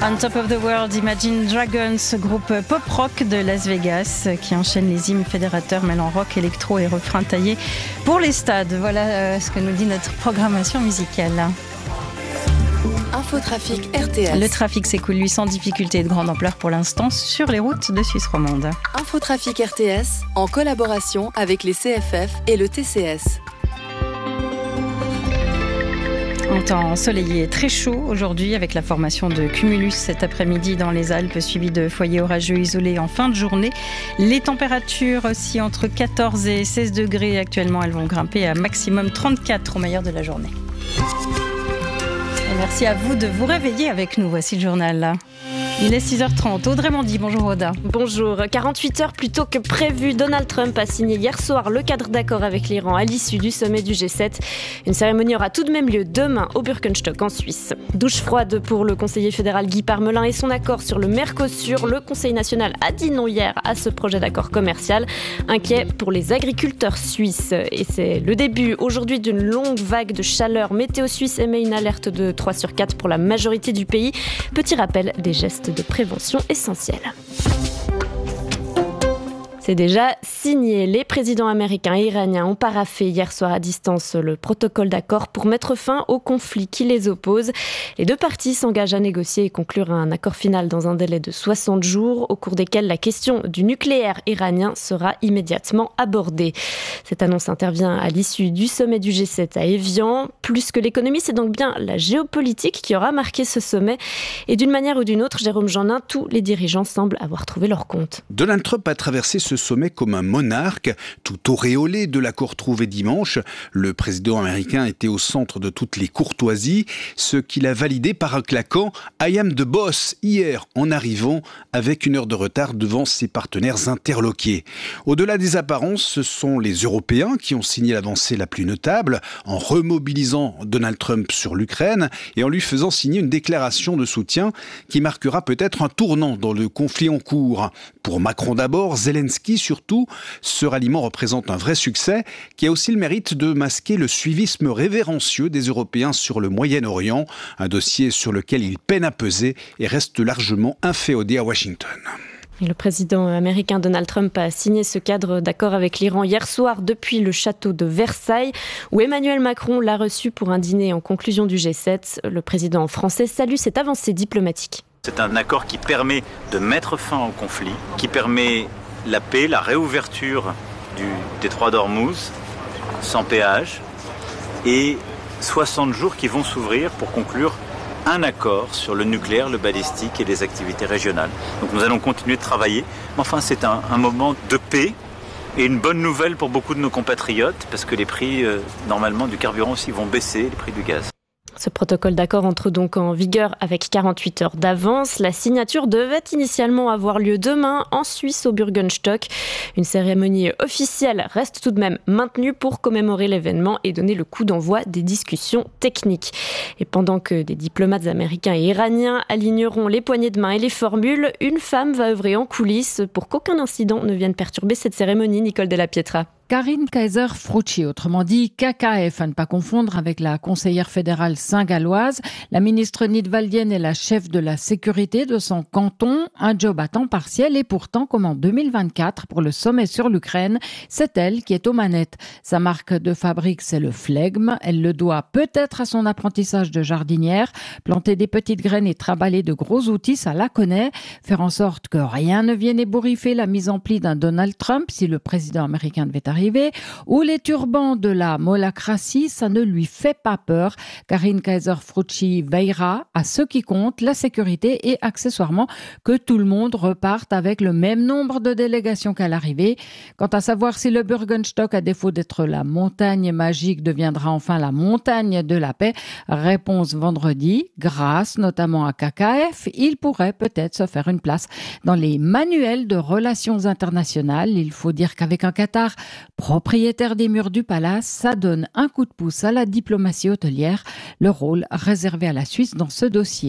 On Top of the World, Imagine Dragons, groupe pop-rock de Las Vegas qui enchaîne les hymnes fédérateurs mêlant rock, électro et refrains taillés pour les stades. Voilà ce que nous dit notre programmation musicale. Infotrafic RTS. Le trafic s'écoule, lui, sans difficulté et de grande ampleur pour l'instant sur les routes de Suisse romande. Infotrafic RTS en collaboration avec les CFF et le TCS. Un temps ensoleillé et très chaud aujourd'hui avec la formation de cumulus cet après-midi dans les Alpes suivi de foyers orageux isolés en fin de journée. Les températures aussi entre 14 et 16 degrés actuellement. Elles vont grimper à maximum 34 au meilleur de la journée. Et merci à vous de vous réveiller avec nous. Voici le journal. Il est 6h30. Audrey Mandy, bonjour Auda. Bonjour. 48 heures plus tôt que prévu, Donald Trump a signé hier soir le cadre d'accord avec l'Iran à l'issue du sommet du G7. Une cérémonie aura tout de même lieu demain au Birkenstock en Suisse. Douche froide pour le conseiller fédéral Guy Parmelin et son accord sur le Mercosur. Le Conseil national a dit non hier à ce projet d'accord commercial, inquiet pour les agriculteurs suisses. Et c'est le début aujourd'hui d'une longue vague de chaleur. Météo Suisse émet une alerte de 3 sur 4 pour la majorité du pays. Petit rappel des gestes de prévention essentielle. C'est déjà signé. Les présidents américains et iraniens ont paraphé hier soir à distance le protocole d'accord pour mettre fin au conflit qui les oppose. Les deux parties s'engagent à négocier et conclure un accord final dans un délai de 60 jours, au cours desquels la question du nucléaire iranien sera immédiatement abordée. Cette annonce intervient à l'issue du sommet du G7 à Évian. Plus que l'économie, c'est donc bien la géopolitique qui aura marqué ce sommet. Et d'une manière ou d'une autre, Jérôme Jeannin, tous les dirigeants semblent avoir trouvé leur compte. Donald Trump a traversé ce sommet comme un monarque, tout auréolé de l'accord trouvé dimanche. Le président américain était au centre de toutes les courtoisies, ce qu'il a validé par un claquant « I am the boss » hier en arrivant avec une heure de retard devant ses partenaires interloqués. Au-delà des apparences, ce sont les Européens qui ont signé l'avancée la plus notable en remobilisant Donald Trump sur l'Ukraine et en lui faisant signer une déclaration de soutien qui marquera peut-être un tournant dans le conflit en cours. Pour Macron d'abord, Zelensky surtout, ce ralliement représente un vrai succès qui a aussi le mérite de masquer le suivisme révérencieux des Européens sur le Moyen-Orient, un dossier sur lequel il peine à peser et reste largement inféodé à Washington. Le président américain Donald Trump a signé ce cadre d'accord avec l'Iran hier soir depuis le château de Versailles, où Emmanuel Macron l'a reçu pour un dîner en conclusion du G7. Le président français salue cette avancée diplomatique. C'est un accord qui permet de mettre fin au conflit, qui permet la paix, la réouverture du détroit d'Ormuz, sans péage, et 60 jours qui vont s'ouvrir pour conclure un accord sur le nucléaire, le balistique et les activités régionales. Donc nous allons continuer de travailler, mais enfin c'est un moment de paix et une bonne nouvelle pour beaucoup de nos compatriotes, parce que les prix normalement du carburant aussi vont baisser, les prix du gaz. Ce protocole d'accord entre donc en vigueur avec 48 heures d'avance. La signature devait initialement avoir lieu demain en Suisse au Birkenstock. Une cérémonie officielle reste tout de même maintenue pour commémorer l'événement et donner le coup d'envoi des discussions techniques. Et pendant que des diplomates américains et iraniens aligneront les poignées de main et les formules, une femme va œuvrer en coulisses pour qu'aucun incident ne vienne perturber cette cérémonie. Nicole Della Pietra. Karin Kaiser-Frucci, autrement dit KKF, à ne pas confondre avec la conseillère fédérale saint-galloise. La ministre nidwaldienne est la chef de la sécurité de son canton, un job à temps partiel et pourtant, comme en 2024 pour le sommet sur l'Ukraine, c'est elle qui est aux manettes. Sa marque de fabrique, c'est le flegme. Elle le doit peut-être à son apprentissage de jardinière. Planter des petites graines et trimballer de gros outils, ça la connaît. Faire en sorte que rien ne vienne ébouriffer la mise en pli d'un Donald Trump si le président américain devait arriver, ou les turbans de la molacratie, ça ne lui fait pas peur. Karin Kaiser-Frucci veillera à ce qui compte, la sécurité et accessoirement que tout le monde reparte avec le même nombre de délégations qu'à l'arrivée. Quant à savoir si le Birkenstock, à défaut d'être la montagne magique, deviendra enfin la montagne de la paix, réponse vendredi, grâce notamment à KKF, il pourrait peut-être se faire une place dans les manuels de relations internationales. Il faut dire qu'avec un Qatar propriétaire des murs du palace, ça donne un coup de pouce à la diplomatie hôtelière, le rôle réservé à la Suisse dans ce dossier.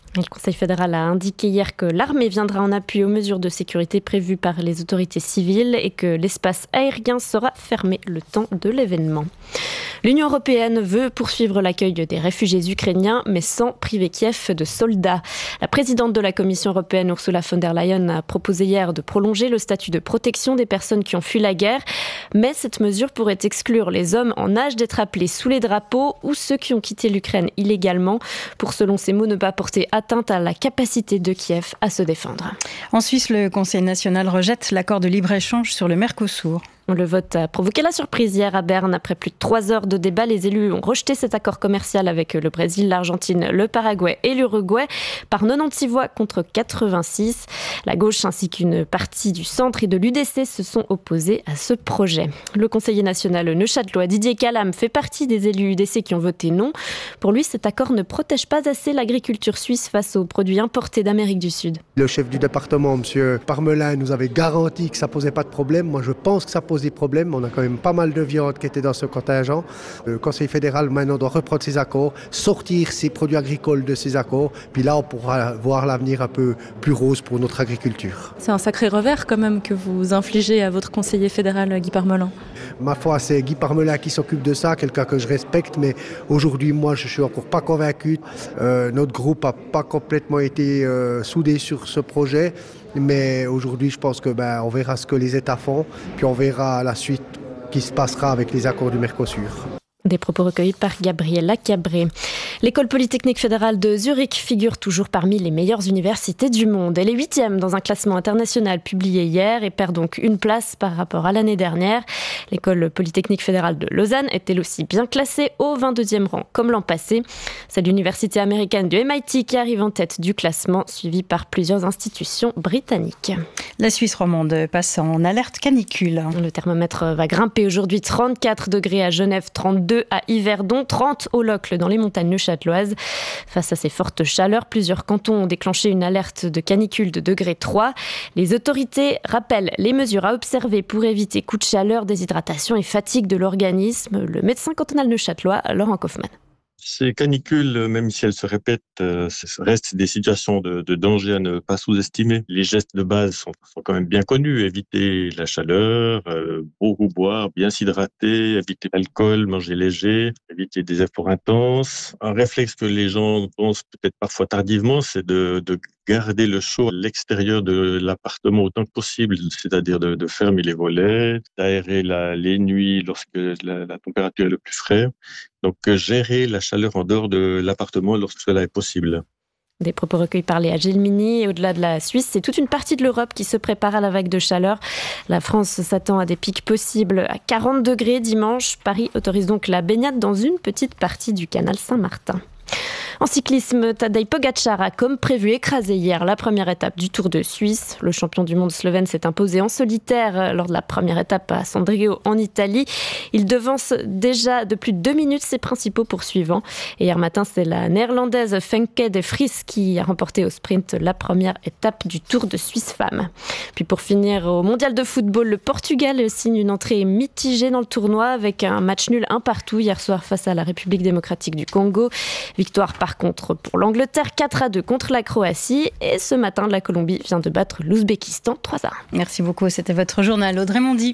Le Conseil fédéral a indiqué hier que l'armée viendra en appui aux mesures de sécurité prévues par les autorités civiles et que l'espace aérien sera fermé le temps de l'événement. L'Union européenne veut poursuivre l'accueil des réfugiés ukrainiens, mais sans priver Kiev de soldats. La présidente de la Commission européenne, Ursula von der Leyen, a proposé hier de prolonger le statut de protection des personnes qui ont fui la guerre. Mais cette mesure pourrait exclure les hommes en âge d'être appelés sous les drapeaux ou ceux qui ont quitté l'Ukraine illégalement, pour, selon ses mots, ne pas porter atteinte à la capacité de Kiev à se défendre. En Suisse, le Conseil national rejette l'accord de libre-échange sur le Mercosur. Le vote a provoqué la surprise hier à Berne. Après plus de 3 heures de débat, les élus ont rejeté cet accord commercial avec le Brésil, l'Argentine, le Paraguay et l'Uruguay par 96 voix contre 86. La gauche ainsi qu'une partie du centre et de l'UDC se sont opposés à ce projet. Le conseiller national neuchâtelois Didier Calam fait partie des élus UDC qui ont voté non. Pour lui, cet accord ne protège pas assez l'agriculture suisse face aux produits importés d'Amérique du Sud. Le chef du département, M. Parmelin, nous avait garanti que ça ne posait pas de problème. Moi, je pense que ça pose des problèmes. On a quand même pas mal de viande qui était dans ce contingent. Le Conseil fédéral maintenant doit reprendre ses accords, sortir ses produits agricoles de ces accords. Puis là, on pourra voir l'avenir un peu plus rose pour notre agriculture. C'est un sacré revers quand même que vous infligez à votre conseiller fédéral Guy Parmelin. Ma foi, c'est Guy Parmelin qui s'occupe de ça, quelqu'un que je respecte, mais aujourd'hui, moi, je suis encore pas convaincu. Notre groupe n'a pas complètement été soudé sur ce projet. Mais aujourd'hui, je pense que on verra ce que les États font, puis on verra la suite qui se passera avec les accords du Mercosur. Des propos recueillis par Gabriela Cabré. L'école polytechnique fédérale de Zurich figure toujours parmi les meilleures universités du monde. Elle est 8e dans un classement international publié hier et perd donc une place par rapport à l'année dernière. L'école polytechnique fédérale de Lausanne est elle aussi bien classée au 22e rang comme l'an passé. C'est l'université américaine du MIT qui arrive en tête du classement, suivie par plusieurs institutions britanniques. La Suisse romande passe en alerte canicule. Le thermomètre va grimper aujourd'hui, 34 degrés à Genève, 32 à Yverdon, 30 au Locle dans les montagnes neuchâteloises. Face à ces fortes chaleurs, plusieurs cantons ont déclenché une alerte de canicule de degré 3. Les autorités rappellent les mesures à observer pour éviter coups de chaleur, déshydratation et fatigue de l'organisme. Le médecin cantonal neuchâtelois, Laurent Kaufmann. Ces canicules, même si elles se répètent, restent des situations de danger à ne pas sous-estimer. Les gestes de base sont quand même bien connus. Éviter la chaleur, beaucoup boire, bien s'hydrater, éviter l'alcool, manger léger, éviter des efforts intenses. Un réflexe que les gens pensent peut-être parfois tardivement, c'est de garder le chaud à l'extérieur de l'appartement autant que possible, c'est-à-dire de fermer les volets, d'aérer les nuits lorsque la température est le plus fraîche. Donc, gérer la chaleur en dehors de l'appartement lorsque cela est possible. Des propos recueillis par Léa Gelmini. Et au-delà de la Suisse, c'est toute une partie de l'Europe qui se prépare à la vague de chaleur. La France s'attend à des pics possibles à 40 degrés dimanche. Paris autorise donc la baignade dans une petite partie du canal Saint-Martin. En cyclisme, Tadej Pogačar a comme prévu écrasé hier la première étape du Tour de Suisse. Le champion du monde slovène s'est imposé en solitaire lors de la première étape à Sondrio en Italie. Il devance déjà de plus de 2 minutes ses principaux poursuivants. Et hier matin, c'est la néerlandaise Femke de Vries qui a remporté au sprint la première étape du Tour de Suisse femmes. Puis pour finir, au mondial de football, le Portugal signe une entrée mitigée dans le tournoi avec un match nul 1-1 hier soir face à la République démocratique du Congo. Victoire par contre pour l'Angleterre, 4-2 contre la Croatie. Et ce matin, la Colombie vient de battre l'Ouzbékistan 3-1. Merci beaucoup, c'était votre journal. Audrey Mondy.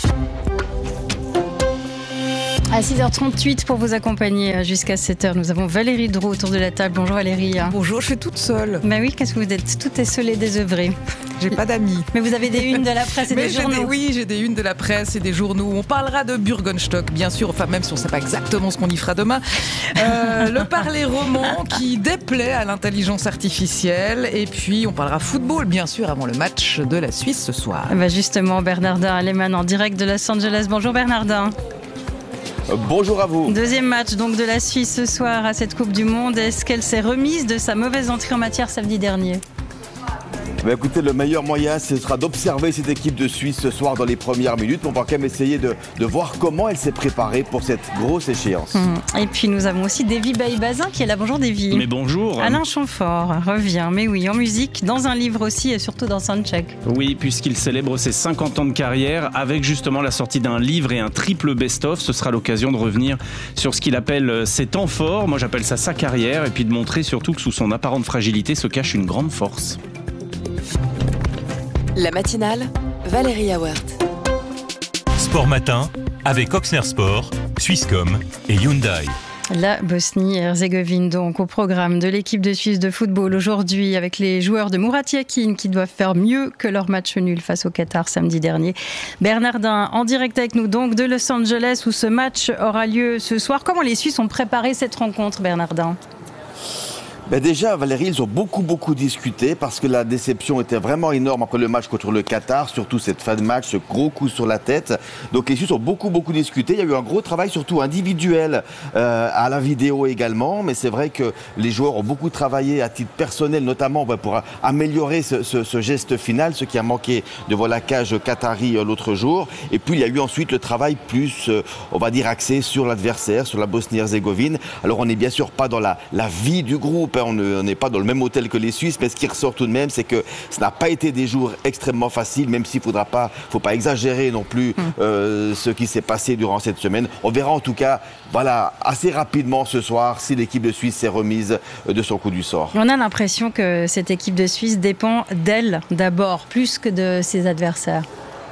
À 6h38 pour vous accompagner jusqu'à 7h, nous avons Valérie Drouot autour de la table. Bonjour Valérie. Bonjour, je suis toute seule. Bah oui, qu'est-ce que vous êtes toute esselée, désœuvrée. J'ai pas d'amis. Mais vous avez des unes de la presse et des journaux. Oui, j'ai des unes de la presse et des journaux. On parlera de Bürgenstock, bien sûr, enfin même si on ne sait pas exactement ce qu'on y fera demain. Le parler roman qui déplaît à l'intelligence artificielle. Et puis on parlera football, bien sûr, avant le match de la Suisse ce soir. Bah justement, Bernardin Aleman en direct de Los Angeles. Bonjour Bernardin. Bonjour à vous. Deuxième match donc de la Suisse ce soir à cette Coupe du Monde. Est-ce qu'elle s'est remise de sa mauvaise entrée en matière samedi dernier ? Écoutez, le meilleur moyen, ce sera d'observer cette équipe de Suisse ce soir dans les premières minutes. On va quand même essayer de voir comment elle s'est préparée pour cette grosse échéance. Et puis nous avons aussi Davy Baïbazin qui est là. Bonjour Davy. Mais bonjour. Alain Chamfort revient, mais oui, en musique, dans un livre aussi et surtout dans Soundcheck. Oui, puisqu'il célèbre ses 50 ans de carrière avec justement la sortie d'un livre et un triple best-of. Ce sera l'occasion de revenir sur ce qu'il appelle ses temps forts. Moi, j'appelle ça sa carrière. Et puis de montrer surtout que sous son apparente fragilité se cache une grande force. La matinale, Valérie Awert. Sport matin, avec Oxner Sport, Swisscom et Hyundai. La Bosnie-Herzégovine, donc, au programme de l'équipe de Suisse de football aujourd'hui, avec les joueurs de Murat Yakin qui doivent faire mieux que leur match nul face au Qatar samedi dernier. Bernardin, en direct avec nous donc de Los Angeles, où ce match aura lieu ce soir. Comment les Suisses ont préparé cette rencontre, Bernardin ? Déjà, Valérie, ils ont beaucoup discuté parce que la déception était vraiment énorme après le match contre le Qatar, surtout cette fin de match, ce gros coup sur la tête. Donc les Suisses ont beaucoup discuté. Il y a eu un gros travail surtout individuel à la vidéo également, mais c'est vrai que les joueurs ont beaucoup travaillé à titre personnel, notamment pour améliorer ce geste final, ce qui a manqué devant la cage qatari l'autre jour. Et puis il y a eu ensuite le travail plus, on va dire, axé sur l'adversaire, sur la Bosnie-Herzégovine. Alors on n'est bien sûr pas dans la vie du groupe, on n'est pas dans le même hôtel que les Suisses, mais ce qui ressort tout de même, c'est que ça n'a pas été des jours extrêmement faciles, même s'il ne faut pas exagérer non plus ce qui s'est passé durant cette semaine. On verra en tout cas, assez rapidement ce soir si l'équipe de Suisse s'est remise de son coup du sort. On a l'impression que cette équipe de Suisse dépend d'elle d'abord, plus que de ses adversaires.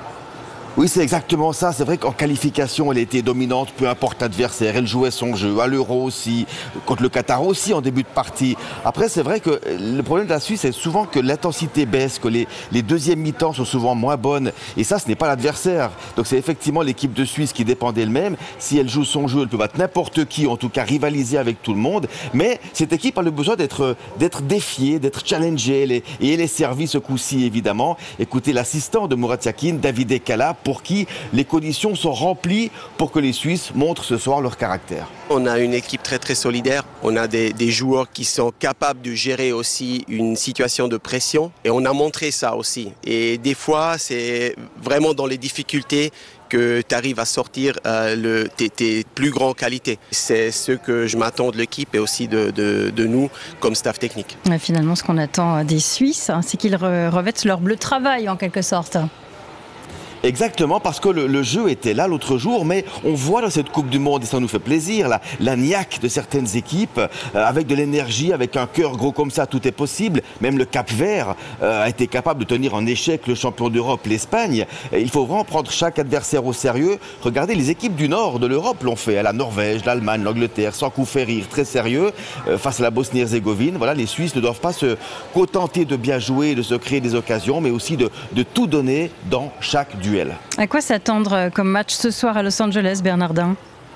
Oui, c'est exactement ça. C'est vrai qu'en qualification, elle était dominante, peu importe l'adversaire. Elle jouait son jeu, à l'Euro aussi, contre le Qatar aussi en début de partie. Après, c'est vrai que le problème de la Suisse, c'est souvent que l'intensité baisse, que les deuxièmes mi-temps sont souvent moins bonnes. Et ça, ce n'est pas l'adversaire. Donc c'est effectivement l'équipe de Suisse qui dépend d'elle-même. Si elle joue son jeu, elle peut battre n'importe qui, en tout cas rivaliser avec tout le monde. Mais cette équipe a le besoin d'être défiée, d'être challengée. Et elle est servie ce coup-ci, évidemment. Écoutez, l'assistant de Murat Yakin, David Ekala, pour qui les conditions sont remplies pour que les Suisses montrent ce soir leur caractère. On a une équipe très solidaire, on a des joueurs qui sont capables de gérer aussi une situation de pression et on a montré ça aussi. Et des fois, c'est vraiment dans les difficultés que tu arrives à sortir tes plus grandes qualités. C'est ce que je m'attends de l'équipe et aussi de nous comme staff technique. Et finalement, ce qu'on attend des Suisses, c'est qu'ils revêtent leur bleu travail en quelque sorte. Exactement, parce que le jeu était là l'autre jour, mais on voit dans cette Coupe du Monde, et ça nous fait plaisir, la niaque de certaines équipes, avec de l'énergie, avec un cœur gros comme ça, tout est possible. Même le Cap-Vert a été capable de tenir en échec le champion d'Europe, l'Espagne. Et il faut vraiment prendre chaque adversaire au sérieux. Regardez, les équipes du nord de l'Europe l'ont fait, la Norvège, l'Allemagne, l'Angleterre, sans coup fait rire, très sérieux, face à la Bosnie-Herzégovine. Voilà, les Suisses ne doivent pas se contenter de bien jouer, de se créer des occasions, mais aussi de tout donner dans chaque duel. À quoi s'attendre comme match ce soir à Los Angeles, Bernardin ?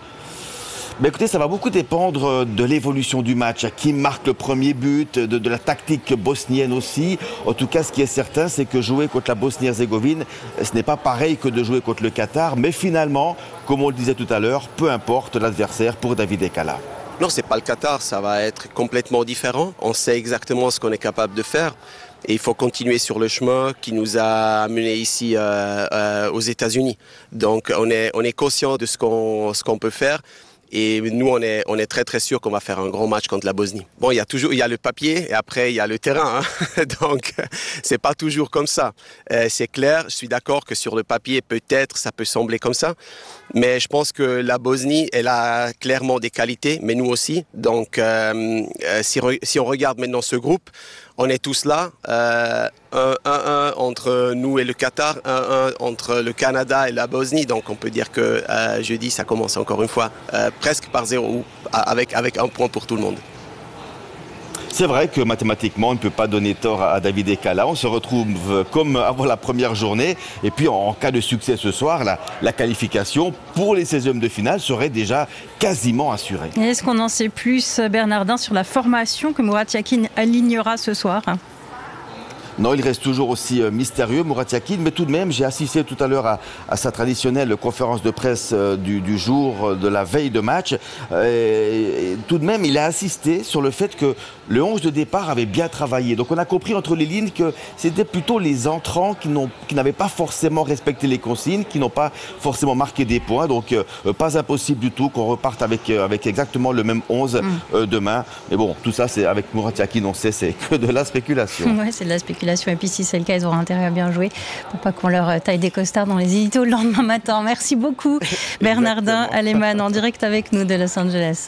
Écoutez, ça va beaucoup dépendre de l'évolution du match, à qui marque le premier but, de la tactique bosnienne aussi. En tout cas, ce qui est certain, c'est que jouer contre la Bosnie-Herzégovine, ce n'est pas pareil que de jouer contre le Qatar, mais finalement, comme on le disait tout à l'heure, peu importe l'adversaire pour David Ekala. Non, c'est pas le Qatar, ça va être complètement différent. On sait exactement ce qu'on est capable de faire. Et il faut continuer sur le chemin qui nous a amenés ici aux États-Unis. Donc on est conscient de ce qu'on peut faire. Et nous, on est très sûr qu'on va faire un grand match contre la Bosnie. Bon, il y a le papier et après il y a le terrain. Donc c'est pas toujours comme ça. C'est clair, je suis d'accord que sur le papier, peut-être ça peut sembler comme ça. Mais je pense que la Bosnie, elle a clairement des qualités, mais nous aussi. Donc si on regarde maintenant ce groupe, on est tous là, 1-1 entre nous et le Qatar, 1-1 entre le Canada et la Bosnie. Donc on peut dire que jeudi, ça commence encore une fois presque par 0, avec un point pour tout le monde. C'est vrai que mathématiquement, on ne peut pas donner tort à David Ekala. On se retrouve comme avant la première journée. Et puis, en cas de succès ce soir, la qualification pour les 16e de finale serait déjà quasiment assurée. Et est-ce qu'on en sait plus, Bernardin, sur la formation que Murat Yakin alignera ce soir ? Non, il reste toujours aussi mystérieux, Murat Yakin, mais tout de même, j'ai assisté tout à l'heure à sa traditionnelle conférence de presse du jour de la veille de match. Et tout de même, il a insisté sur le fait que le 11 de départ avait bien travaillé. Donc on a compris entre les lignes que c'était plutôt les entrants qui n'avaient pas forcément respecté les consignes, qui n'ont pas forcément marqué des points. Donc pas impossible du tout qu'on reparte avec exactement le même 11 demain. Mais bon, tout ça, c'est avec Murat Yakin, on sait, c'est que de la spéculation. Ouais, c'est de la spéculation. Et puis si c'est le cas, ils auront intérêt à bien jouer pour pas qu'on leur taille des costards dans les éditos le lendemain matin. Merci beaucoup Bernardin Aleman en direct avec nous de Los Angeles.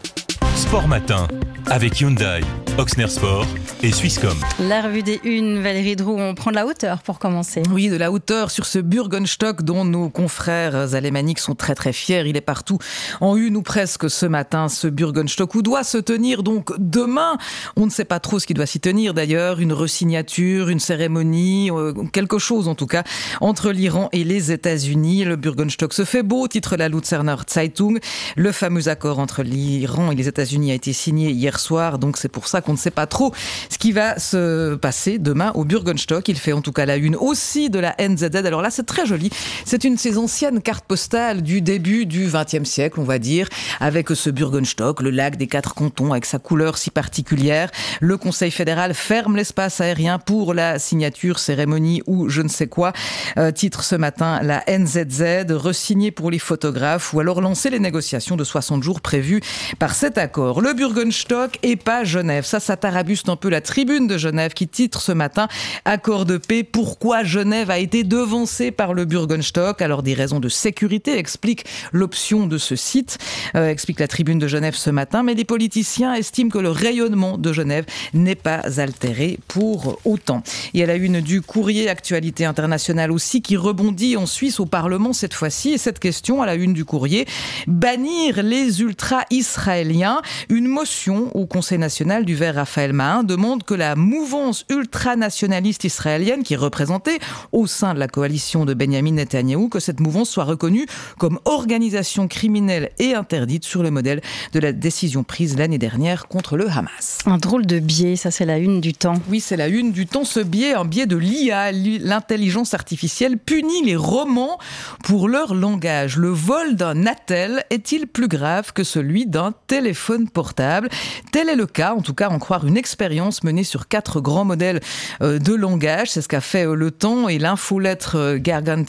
Sport Matin avec Hyundai, Oxner Sport et Swisscom. La revue des Unes, Valérie Droux, on prend de la hauteur pour commencer. Oui, de la hauteur sur ce Bürgenstock dont nos confrères alémaniques sont très très fiers. Il est partout en une ou presque ce matin, ce Bürgenstock, où doit se tenir donc demain. On ne sait pas trop ce qui doit s'y tenir d'ailleurs, une resignature, une cérémonie, quelque chose en tout cas, entre l'Iran et les États-Unis. Le Bürgenstock se fait beau, titre la Luzerner Zeitung. Le fameux accord entre l'Iran et les États-Unis a été signé hier soir, donc c'est pour ça qu'on ne sait pas trop ce qui va se passer demain au Bürgenstock. Il fait en tout cas la une aussi de la NZZ. Alors là, c'est très joli. C'est une de ces anciennes cartes postales du début du XXe siècle, on va dire, avec ce Bürgenstock, le lac des 4 cantons, avec sa couleur si particulière. Le Conseil fédéral ferme l'espace aérien pour la signature, cérémonie ou je ne sais quoi. Titre ce matin la NZZ, resigner pour les photographes ou alors lancer les négociations de 60 jours prévues par cet accord. Le Bürgenstock et pas Genève. Ça tarabuste un peu la tribune de Genève qui titre ce matin accord de paix. Pourquoi Genève a été devancée par le Bürgenstock? Alors des raisons de sécurité explique l'option de ce site, explique la tribune de Genève ce matin. Mais les politiciens estiment que le rayonnement de Genève n'est pas altéré pour autant. Et à la une du Courrier, actualité internationale aussi, qui rebondit en Suisse au Parlement cette fois-ci. Et cette question à la une du Courrier, bannir les ultra-israéliens. Une motion au Conseil national du Vert Raphaël Mahun demande que la mouvance ultranationaliste israélienne qui est représentée au sein de la coalition de Benjamin Netanyahou, que cette mouvance soit reconnue comme organisation criminelle et interdite sur le modèle de la décision prise l'année dernière contre le Hamas. Un drôle de biais, ça c'est la une du Temps. Oui, c'est la une du Temps. Ce biais, un biais de l'IA, l'intelligence artificielle, punit les romans pour leur langage. Le vol d'un attel est-il plus grave que celui d'un téléphone portable? Tel est le cas, en tout cas, en croire une expérience menée sur 4 grands modèles de langage. C'est ce qu'a fait Le Temps et l'infolettre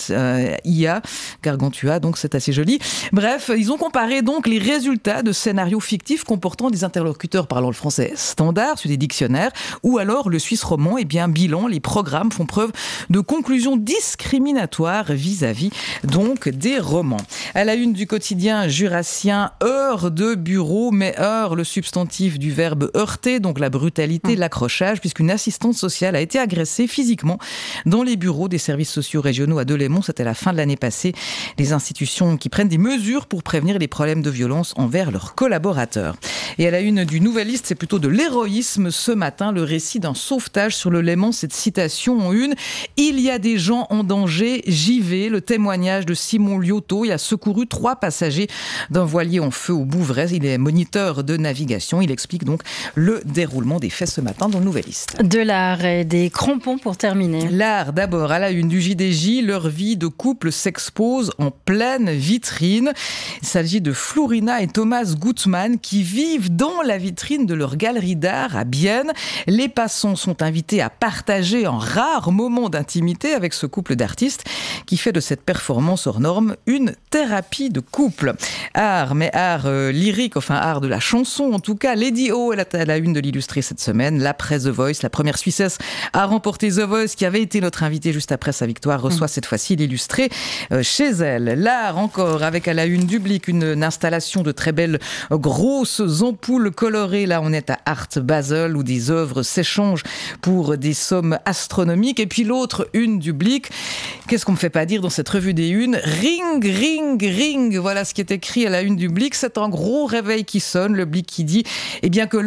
Gargantua, donc c'est assez joli. Bref, ils ont comparé donc les résultats de scénarios fictifs comportant des interlocuteurs parlant le français standard sur des dictionnaires ou alors le suisse roman. Et bien, bilan, les programmes font preuve de conclusions discriminatoires vis-à-vis donc des romans. À la une du quotidien jurassien, heure de bureau, mais heure, le substantif du verbe heurter, donc la brutalité, l'accrochage, puisqu'une assistante sociale a été agressée physiquement dans les bureaux des services sociaux régionaux à Delémont. C'était la fin de l'année passée. Les institutions qui prennent des mesures pour prévenir les problèmes de violence envers leurs collaborateurs. Et à la une du Nouvelliste, c'est plutôt de l'héroïsme ce matin, le récit d'un sauvetage sur le Léman, cette citation en une. Il y a des gens en danger, j'y vais. Le témoignage de Simon Liotto. Il a secouru 3 passagers d'un voilier en feu au Bouvray. Il est moniteur de navigation. Il explique donc le déroulement des faits ce matin dans le Nouvelliste. De l'art et des crampons pour terminer. L'art d'abord, à la une du JDJ, leur vie de couple s'expose en pleine vitrine. Il s'agit de Florina et Thomas Gutmann qui vivent dans la vitrine de leur galerie d'art à Bienne. Les passants sont invités à partager un rare moment d'intimité avec ce couple d'artistes qui fait de cette performance hors norme une thérapie de couple. Art, mais art lyrique, enfin art de la chanson en tout cas. Lady O est à la une de l'Illustré cette semaine. L'après The Voice, la première Suissesse à remporter The Voice, qui avait été notre invitée juste après sa victoire, reçoit cette fois-ci l'Illustré chez elle. L'art encore, avec à la une du Blick une installation de très belles grosses ampoules colorées. Là, on est à Art Basel où des œuvres s'échangent pour des sommes astronomiques. Et puis l'autre une du Blick, qu'est-ce qu'on me fait pas dire dans cette revue des unes? Ring, ring, ring. Voilà ce qui est écrit à la une du Blick. C'est un gros réveil qui sonne. Le Blick qui dit, eh bien, que l'heure a sonné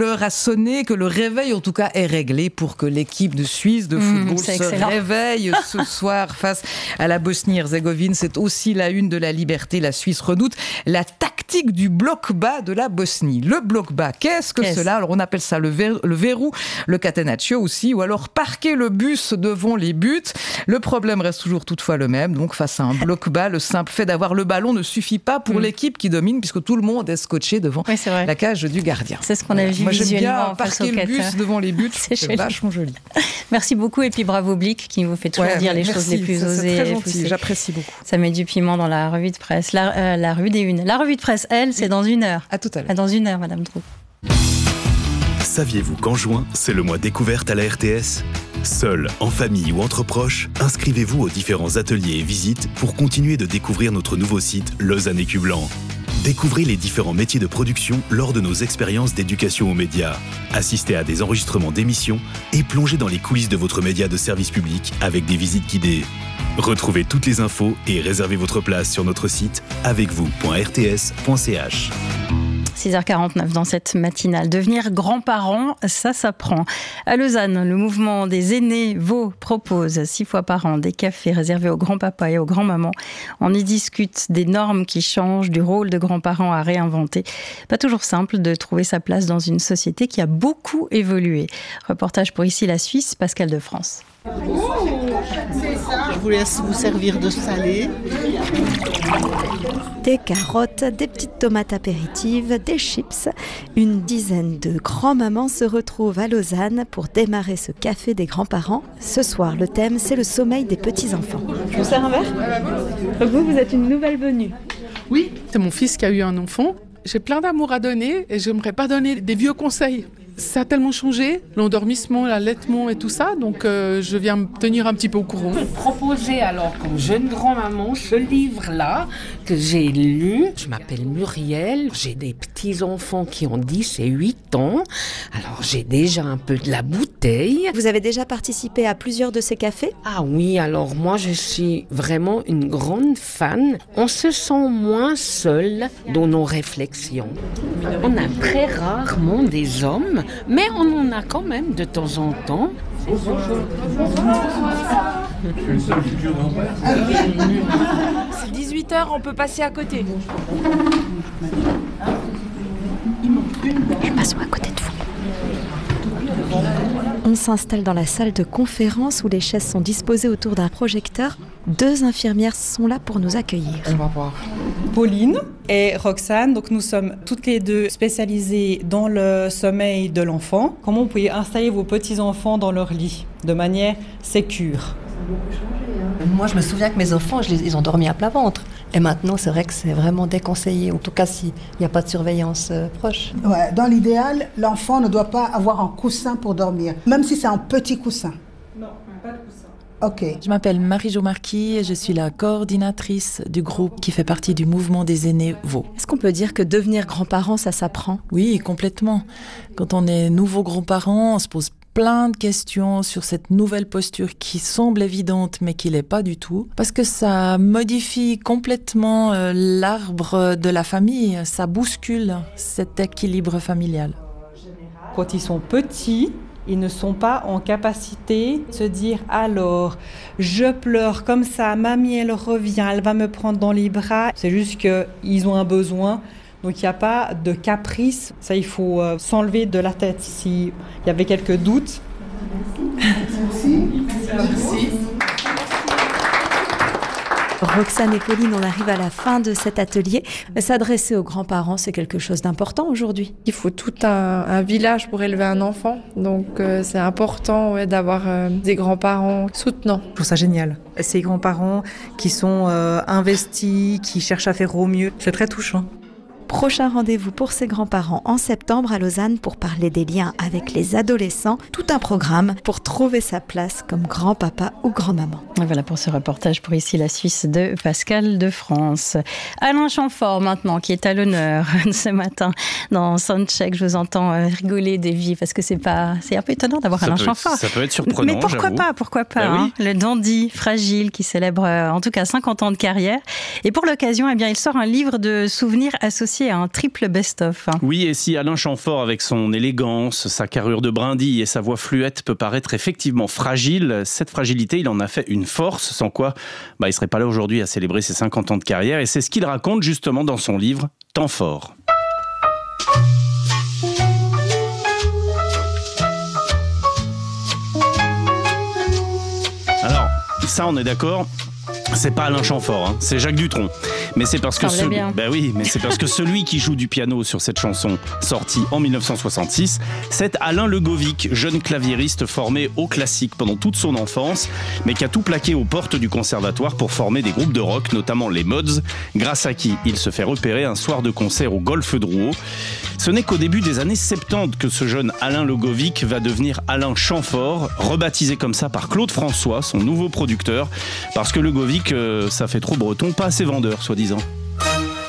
sonné, que le réveil en tout cas est réglé pour que l'équipe de Suisse de football se réveille ce soir face à la Bosnie-Herzégovine. C'est aussi la une de la Liberté. La Suisse redoute la tactique du bloc bas de la Bosnie. Le bloc bas, qu'est-ce que cela? Alors on appelle ça le verrou, le catenaccio aussi, ou alors parquer le bus devant les buts. Le problème reste toujours toutefois le même. Donc face à un bloc bas, le simple fait d'avoir le ballon ne suffit pas pour l'équipe qui domine, puisque tout le monde est scotché devant la cage du gardien. C'est ce qu'on a vu Moi, j'aime visuellement. bien parquer le bus devant les buts. C'est vachement joli. Merci beaucoup et puis bravo Blick qui vous fait toujours dire les choses les plus osées. C'est très gentil, j'apprécie beaucoup. Ça met du piment dans la revue de presse. La revue des Unes. La revue de presse, elle, c'est dans 1 heure. À tout à l'heure. Dans 1 heure, Madame Trou. Saviez-vous qu'en juin, c'est le mois découverte à la RTS ? Seul, en famille ou entre proches, inscrivez-vous aux différents ateliers et visites pour continuer de découvrir notre nouveau site Lausanne Écu Blanc. Découvrez les différents métiers de production lors de nos expériences d'éducation aux médias. Assistez à des enregistrements d'émissions et plongez dans les coulisses de votre média de service public avec des visites guidées. Retrouvez toutes les infos et réservez votre place sur notre site avecvous.rts.ch. 6h49 dans cette matinale. Devenir grand-parent, ça s'apprend. À Lausanne, le mouvement des aînés Vaud propose 6 fois par an des cafés réservés aux grands-papas et aux grands-mamans. On y discute des normes qui changent, du rôle de grands-parents à réinventer. Pas toujours simple de trouver sa place dans une société qui a beaucoup évolué. Reportage pour Ici la Suisse, Pascal de France. Je vous laisse vous servir de salé. Des carottes, des petites tomates apéritives, des chips. Une dizaine de grands-mamans se retrouvent à Lausanne pour démarrer ce café des grands-parents. Ce soir, le thème, c'est le sommeil des petits-enfants. Je vous sers un verre ? Vous êtes une nouvelle venue. Oui, c'est mon fils qui a eu un enfant. J'ai plein d'amour à donner et j'aimerais pas donner des vieux conseils. Ça a tellement changé, l'endormissement, l'allaitement et tout ça, donc je viens me tenir un petit peu au courant. Proposer alors comme jeune grand-maman ce livre-là que j'ai lu. Je m'appelle Muriel, j'ai des petits-enfants qui ont 10 et 8 ans, alors j'ai déjà un peu de la bouteille. Vous avez déjà participé à plusieurs de ces cafés ? Ah oui, alors moi je suis vraiment une grande fan. On se sent moins seul dans nos réflexions. On a très rarement des hommes, mais on en a quand même de temps en temps. C'est 18h, on peut passer à côté. Je passe à côté de vous. On s'installe dans la salle de conférence où les chaises sont disposées autour d'un projecteur. 2 infirmières sont là pour nous accueillir. On va voir. Pauline et Roxane, donc nous sommes toutes les deux spécialisées dans le sommeil de l'enfant. Comment vous pouvez installer vos petits-enfants dans leur lit de manière sécure ? Moi, je me souviens que mes enfants, ils ont dormi à plat ventre. Et maintenant, c'est vrai que c'est vraiment déconseillé, en tout cas s'il n'y a pas de surveillance proche. Ouais, dans l'idéal, l'enfant ne doit pas avoir un coussin pour dormir, même si c'est un petit coussin. Non, pas de coussin. Ok. Je m'appelle Marie-Jo Marquis et je suis la coordinatrice du groupe qui fait partie du mouvement des aînés Vaud. Est-ce qu'on peut dire que devenir grand-parent, ça s'apprend ? Oui, complètement. Quand on est nouveau grand-parent, on se pose plein de questions sur cette nouvelle posture qui semble évidente mais qui l'est pas du tout, parce que ça modifie complètement l'arbre de la famille, ça bouscule cet équilibre familial. Quand ils sont petits, ils ne sont pas en capacité de se dire « alors, je pleure comme ça, mamie elle revient, elle va me prendre dans les bras ». C'est juste qu'ils ont un besoin. Donc il n'y a pas de caprice, ça il faut s'enlever de la tête. S'il y avait quelques doutes. Merci. Roxane et Pauline, on arrive à la fin de cet atelier. S'adresser aux grands-parents, c'est quelque chose d'important aujourd'hui. Il faut tout un village pour élever un enfant, donc c'est important d'avoir des grands-parents soutenants. Je trouve ça génial. Ces grands-parents qui sont investis, qui cherchent à faire au mieux, c'est très touchant. Prochain rendez-vous pour ces grands-parents en septembre à Lausanne pour parler des liens avec les adolescents. Tout un programme pour trouver sa place comme grand-papa ou grand-maman. Et voilà pour ce reportage pour Ici la Suisse de Pascal de France. Alain Chamfort maintenant qui est à l'honneur ce matin dans Soundcheck. Je vous entends rigoler des vies parce que c'est un peu étonnant d'avoir Alain Chamfort. Ça peut être surprenant. Mais pourquoi pas oui. Le dandy fragile qui célèbre en tout cas 50 ans de carrière. Et pour l'occasion, il sort un livre de souvenirs associés à un triple best-of. Oui, et si Alain Chamfort, avec son élégance, sa carrure de brindille et sa voix fluette, peut paraître effectivement fragile, cette fragilité, il en a fait une force, sans quoi il ne serait pas là aujourd'hui à célébrer ses 50 ans de carrière. Et c'est ce qu'il raconte justement dans son livre « Temps fort ». Alors, ça on est d'accord, c'est pas Alain Chamfort, c'est Jacques Dutronc. Mais c'est parce que celui qui joue du piano sur cette chanson, sortie en 1966, c'est Alain Legovic, jeune claviériste formé au classique pendant toute son enfance, mais qui a tout plaqué aux portes du conservatoire pour former des groupes de rock, notamment les Mods, grâce à qui il se fait repérer un soir de concert au Golfe Drouot. Ce n'est qu'au début des années 70 que ce jeune Alain Legovic va devenir Alain Chamfort, rebaptisé comme ça par Claude François, son nouveau producteur, parce que Legovic, ça fait trop breton, pas assez vendeur, soi-disant.